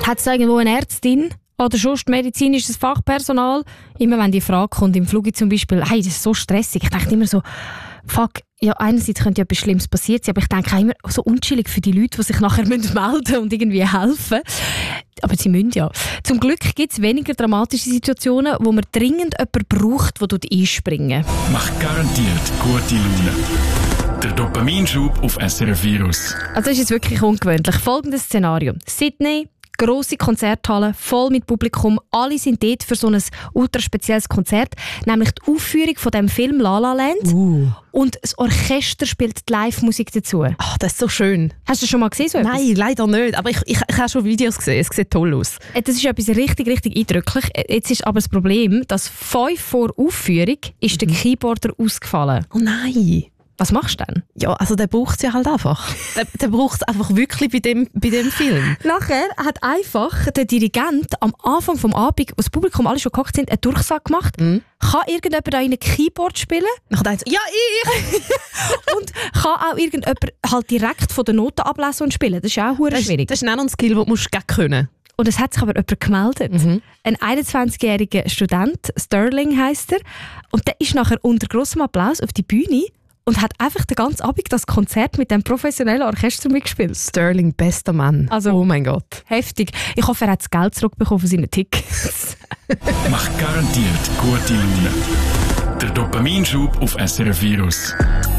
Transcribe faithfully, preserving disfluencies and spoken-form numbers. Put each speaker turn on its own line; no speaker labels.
Hat es irgendwo eine Ärztin oder sonst medizinisches Fachpersonal? Immer wenn die Frage kommt, im Flug zum Beispiel, hey, das ist so stressig. Ich denke immer so, fuck, ja, einerseits könnte ja etwas Schlimmes passiert sein, aber ich denke auch immer so unchillig für die Leute, die sich nachher melden müssen und irgendwie helfen. Aber sie müssen ja. Zum Glück gibt es weniger dramatische Situationen, wo man dringend jemanden braucht, der dort einspringen.
Macht garantiert gute Laune. Der Dopaminschub auf S R F Virus.
Also das ist jetzt wirklich ungewöhnlich. Folgendes Szenario. Sydney, grosse Konzerthalle, voll mit Publikum. Alle sind dort für so ein ultra spezielles Konzert, nämlich die Aufführung von dem Film La La Land.
Uh.
Und das Orchester spielt die Live-Musik dazu.
Ach, das ist so schön.
Hast du das schon mal gesehen? So etwas?
Nein, leider nicht. Aber ich, ich, ich habe schon Videos gesehen. Es sieht toll aus.
Das ist etwas richtig, richtig eindrücklich. Jetzt ist aber das Problem, dass fünf vor Aufführung ist mhm. der Keyboarder ausgefallen.
Oh nein.
Was machst du denn?
Ja, also der braucht es ja halt einfach. der der braucht es einfach wirklich bei dem, bei dem Film.
Nachher hat einfach der Dirigent am Anfang des Abends, wo das Publikum alle schon gehockt sind, einen Durchsage gemacht. Mhm. Kann irgendjemand da in ein Keyboard spielen?
Nachher denkt er, ja, ich!
Und kann auch irgendjemand halt direkt von den Noten ablesen und spielen? Das ist auch
das
schwierig.
Das ist auch noch ein Skill, den du musst können.
Und es hat sich aber jemand gemeldet. Mhm. Ein einundzwanzigjähriger Student, Sterling heisst er. Und der ist nachher unter grossem Applaus auf die Bühne und hat einfach den ganzen Abend das Konzert mit dem professionellen Orchester mitgespielt.
Sterling, bester Mann.
Also,
oh mein Gott.
Heftig. Ich hoffe, er hat das Geld zurückbekommen von seinen Tickets.
Macht garantiert gute Laune. Der Dopaminschub auf S R F Virus.